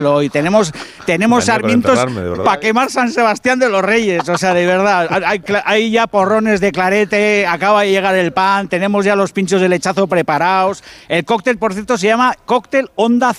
y tenemos sarmientos para quemar San Sebastián de los Reyes, o sea, de verdad, hay ya porrones de clarete, acaba de llegar el pan, tenemos ya los pinchos de lechazo preparados, el cóctel, por cierto, se llama Cóctel Onda